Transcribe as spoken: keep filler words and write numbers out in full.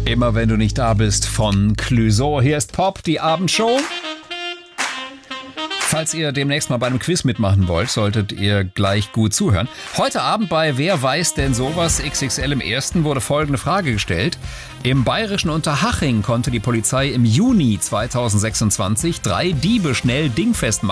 Immer wenn du nicht da bist von Clouseau. Hier ist Pop, die Abendshow. Falls ihr demnächst mal bei einem Quiz mitmachen wollt, solltet ihr gleich gut zuhören. Heute Abend bei Wer weiß denn sowas X X L im Ersten wurde folgende Frage gestellt. Im bayerischen Unterhaching konnte die Polizei im Juni zweitausendsechsundzwanzig drei Diebe schnell dingfest machen.